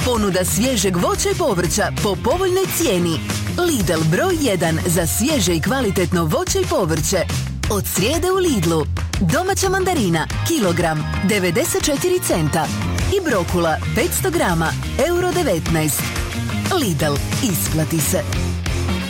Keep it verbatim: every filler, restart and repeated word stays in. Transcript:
Ponuda svježeg voća i povrća po povoljnoj cijeni. Lidl broj jedan za svježe i kvalitetno voće i povrće. Od srijede u Lidlu. Domaća mandarina, kilogram, devedeset četiri centa. I brokula, petsto grama, euro devetnaest. Lidl, isplati se.